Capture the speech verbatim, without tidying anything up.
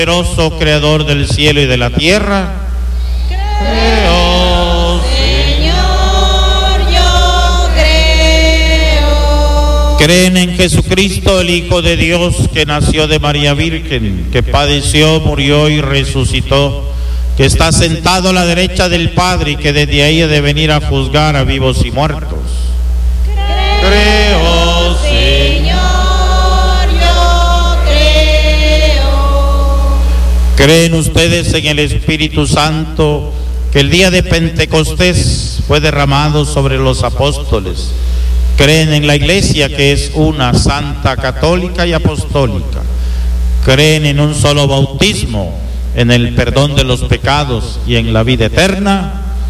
Poderoso creador del cielo y de la tierra, creo, Señor, yo creo. creen en Jesucristo, el Hijo de Dios, que nació de María Virgen, que padeció, murió y resucitó, que está sentado a la derecha del Padre y que desde ahí ha de venir a juzgar a vivos y muertos. Creo, Señor, yo creo. ¿Creen ustedes en el Espíritu Santo, que el día de Pentecostés fue derramado sobre los apóstoles? ¿Creen en la Iglesia, que es una, santa, católica y apostólica? ¿Creen en un solo bautismo, en el perdón de los pecados y en la vida eterna?